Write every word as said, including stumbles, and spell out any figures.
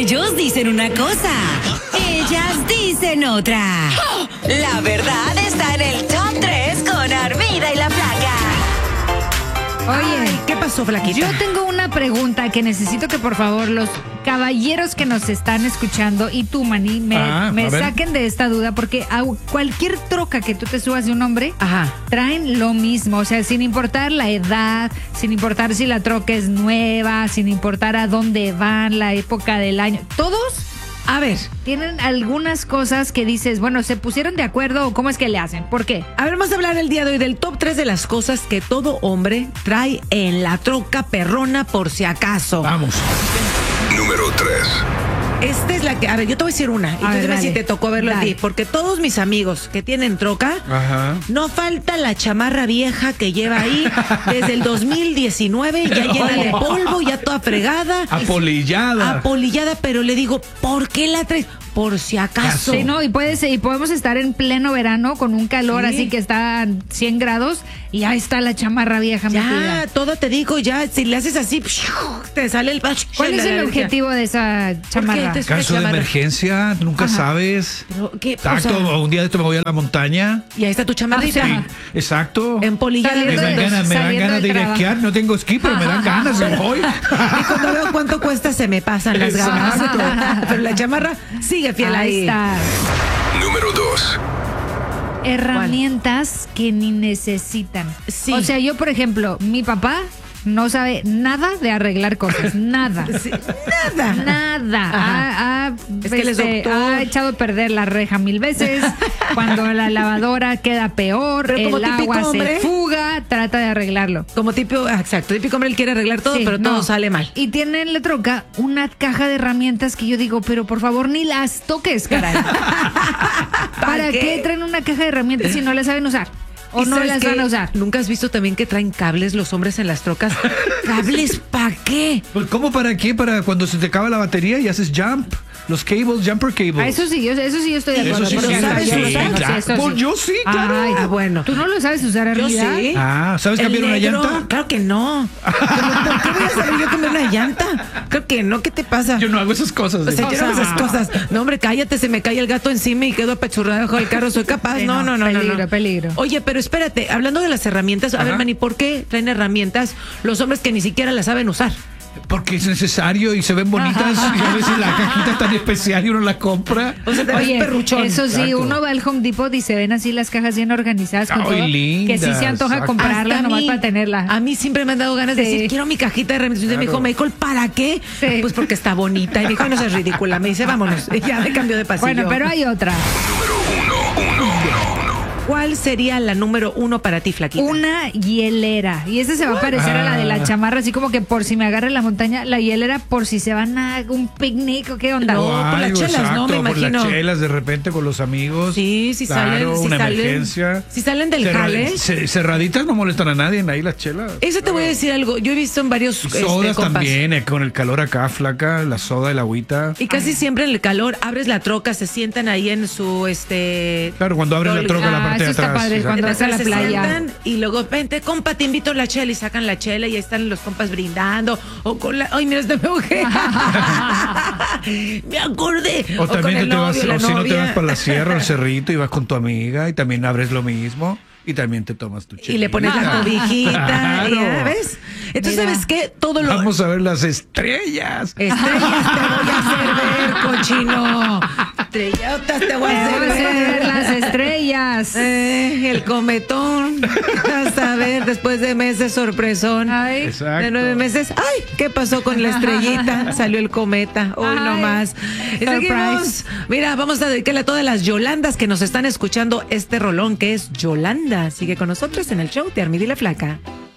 Ellos dicen una cosa, ellas dicen otra. La verdad está en el top tres con Armida y la Flaca. Oye, Ay, ¿qué pasó, Flaquita? yo tengo una pregunta que necesito que por favor los caballeros que nos están escuchando y tú, Manny, me, Ah, me a ver. saquen de esta duda porque a cualquier troca que tú te subas de un hombre, Ajá. traen lo mismo, o sea, sin importar la edad, sin importar si la troca es nueva, sin importar a dónde van, la época del año, todos A ver, tienen algunas cosas que dices, bueno, ¿se pusieron de acuerdo o cómo es que le hacen? ¿Por qué? a ver, vamos a hablar el día de hoy del top tres de las cosas que todo hombre trae en la troca perrona por si acaso. Vamos. Número tres. Esta es la que, a ver, yo te voy a decir una. Y tú ver, dime dale. si te tocó verlo a Dale. ti. Porque todos mis amigos que tienen troca, Ajá. no falta la chamarra vieja que lleva ahí desde el dos mil diecinueve, ya llena de polvo, ya toda fregada. Apolillada. Apolillada, pero le digo, ¿por qué la traes? Por si acaso. Sí, no, y puedes, y podemos estar en pleno verano con un calor Sí. así que está a cien grados y ahí está la chamarra vieja Ya, metida. todo te digo, ya, si le haces así, te sale el... ¿Cuál la es el alergia. objetivo de esa chamarra? te- Caso de chamarra. emergencia, nunca Ajá. sabes. Pero, ¿qué? O Exacto, sea, un día de esto me voy a la montaña. y ahí está tu chamarrita. O sea, Exacto. Empolillada. Me Saliendo dan de- ganas, me dan saliendo ganas de del ir a trabajo. esquiar. No tengo esquí, pero me dan ganas de voy. Y cuando veo cuánto cuesta, se me pasan las ganas. Exacto. Pero la chamarra sigue fiel ahí. Ahí está. Número dos. Herramientas que ni necesitan. Sí. O sea, yo, por ejemplo, mi papá no sabe nada de arreglar cosas. Nada. Sí, nada. Nada. Ajá. Ha, ha, Es que él es este, doctor. ha echado a perder la reja mil veces. Cuando la lavadora queda peor, Pero como el típico agua hombre. se fuga, trata de arreglarlo. Como tipo, ah, exacto, típico hombre, él quiere arreglar todo, Sí, pero no. todo sale mal. Y tiene en la troca una caja de herramientas que yo digo, pero por favor ni las toques, caray. ¿Para qué? qué traen una caja de herramientas si no las saben usar? ¿O ¿Y no sabes las qué? van a usar? ¿Nunca has visto también que traen cables los hombres en las trocas? ¿Cables para qué? Pues, ¿cómo para qué? Para cuando se te acaba la batería y haces jump. Los cables, jumper cables. Ah, eso sí, yo, eso sí yo estoy de Eso acuerdo. sí, pero sí, ¿sabes sí, usar? claro. eso Pues yo sí, claro. Ay, Ah, bueno. ¿Tú no lo sabes usar, Yo Armida? sí. Ah, ¿sabes El cambiar una negro, llanta? Claro que no. ¿Pero ¿Por qué voy a saber yo cambiar una llanta? Creo que no, ¿qué te pasa? Yo no hago esas cosas. O sea, ¿no? yo no hago esas cosas. No, hombre, cállate, se me cae el gato encima y quedo apachurrada bajo el carro. Soy capaz. Sí, No, no, no, no, no. peligro, no. peligro. Oye, pero espérate, hablando de las herramientas, a ver, Ajá. Manny, ¿por qué traen herramientas los hombres que ni siquiera las saben usar? Porque es necesario y se ven bonitas y a veces la cajita es tan especial y uno la compra. O sea, te ves Oye, perruchón. eso sí, Exacto. uno va al Home Depot y se ven así las cajas bien organizadas con Ay, todo, lindas, que sí se antoja exacto. comprarla Hasta a nomás mí- para tenerla. A mí siempre me han dado ganas de Sí. decir, quiero mi cajita de herramientas. Y me dijo, Michael, ¿para qué? Sí. Pues porque está bonita. Y me dijo, no seas ridícula. Me dice, vámonos. Y ya me cambió de pasillo. Bueno, pero hay otra. Número uno, uno, uno, uno. ¿Cuál sería la número uno para ti, Flaquita? Una hielera. Y esa se va a parecer a la de la chamarra, así como que por si me agarra en la montaña, la hielera por si se van a un picnic o qué onda. No, por las Algo, chelas, ¿no? Me exacto, por imagino. las chelas de repente con los amigos. Sí, si Claro, salen, si una salen, emergencia. si salen del Cerra- jale. ce- Cerraditas no molestan a nadie, ahí las chelas. Eso te voy a decir algo. Yo he visto en varios este, Sodas compas. también, eh, con el calor acá, flaca, la soda, el agüita. Y casi siempre en el calor abres la troca, se sientan ahí en su este. Claro, cuando abres la Dolga. troca, la Ah, parte de eso está atrás. padre, exacto. cuando vas a la se playa. sientan y luego, vente, compa, te invito a la chela y sacan la chela y ahí están los compas brindando. O con la. Ay, mira, este me ahogué. Me acordé. O con también el tú te vas, novio, la o si no te novia. vas para la sierra, al cerrito y vas con tu amiga y también abres lo mismo y también te tomas tu chela. Y le pones la cobijita. Claro. ¿Ya ves? Entonces, Mira. ¿sabes qué? Todo lo. Vamos a ver las estrellas. Estrellas te voy a hacer ver, cochino. Estrellotas te voy a hacer Vamos a ver ver. las estrellas. Eh, el cometón. Vas a ver, después de meses sorpresón. Ay. Exacto. De nueve meses. Ay, ¿qué pasó con la estrellita? Salió el cometa. Hoy Ay. no más. Y Surprise. seguimos. Mira, vamos a dedicarle a todas las Yolandas que nos están escuchando este rolón que es Yolanda. Sigue con nosotros en el show de Armida y la Flaca.